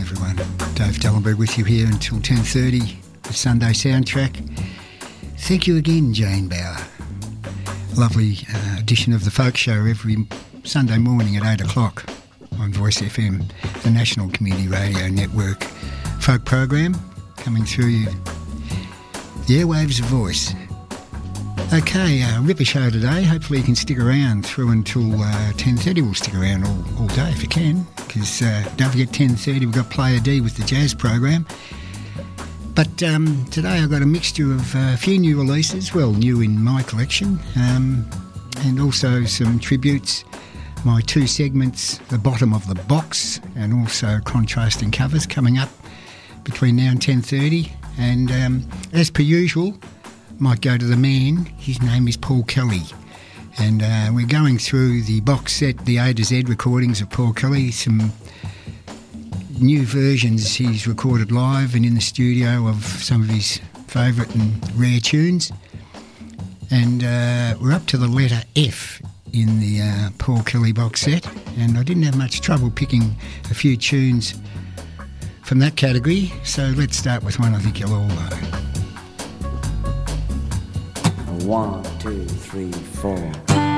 everyone. Dave Dellenberg with you here until 10:30, the Sunday Soundtrack. Thank you again, Jane Bauer. Lovely edition of the Folk Show every Sunday morning at 8 o'clock on Voice FM, the National Community Radio Network folk program, coming through the airwaves of Voice. Okay, ripper show today. Hopefully you can stick around through until 10:30. We'll stick around all day if you can, because don't forget 10:30 we've got Player D with the jazz program. But today I've got a mixture of a few new releases, well, new in my collection, and also some tributes. My two segments, the bottom of the box, and also contrasting covers coming up between now and 10:30. And as per usual, might go to the man. His name is Paul Kelly. And we're going through the box set, the A to Z recordings of Paul Kelly, some new versions he's recorded live and in the studio of some of his favourite and rare tunes. And we're up to the letter F in the Paul Kelly box set. And I didn't have much trouble picking a few tunes from that category. So let's start with one I think you'll all know. 1, 2, 3, 4.